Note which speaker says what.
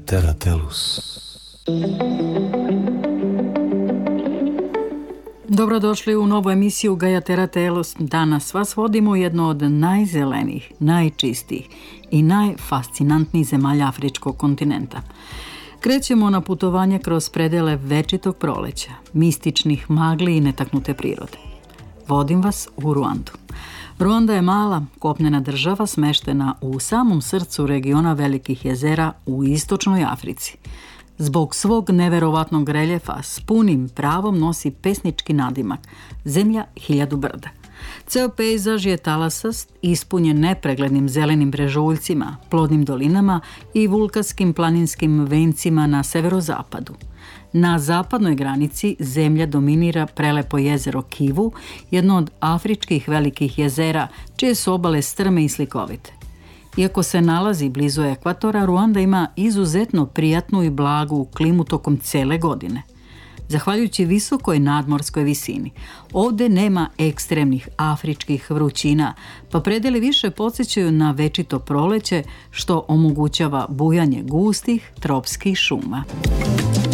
Speaker 1: Terra Tellus.
Speaker 2: Dobrodošli u novu emisiju Gaia Terra Tellus. Danas vas vodimo u jedno od najzelenijih, najčistijih i najfascinantnijih zemalja afričkog kontinenta. Krećemo na putovanje kroz predele večitog proleća, mističnih magli i netaknute prirode. Vodim vas u Ruandu. Ruanda je mala, kopnena država smeštena u samom srcu regiona velikih jezera u istočnoj Africi. Zbog svog neverovatnog reljefa s punim pravom nosi pesnički nadimak Zemlja hiljadu brda. Ceo pejzaž je talasast, ispunjen nepreglednim zelenim brežuljcima, plodnim dolinama i vulkanskim planinskim vencima na severozapadu. Na zapadnoj granici zemlja dominira prelepo jezero Kivu, jedno od afričkih velikih jezera, čije su obale strme i slikovite. Iako se nalazi blizu ekvatora, Ruanda ima izuzetno prijatnu i blagu klimu tokom cele godine. Zahvaljujući visokoj nadmorskoj visini, ovde nema ekstremnih afričkih vrućina, pa predeli više podsjećaju na večito proleće, što omogućava bujanje gustih tropskih šuma.